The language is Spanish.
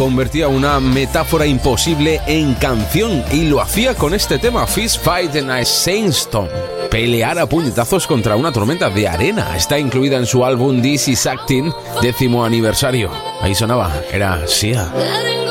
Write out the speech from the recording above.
convertía una metáfora imposible en canción y lo hacía con este tema, Fist Fight in a Sandstorm. Pelear a puñetazos contra una tormenta de arena. Está incluida en su álbum This Is Acting, 10º aniversario. Ahí sonaba, era Sia.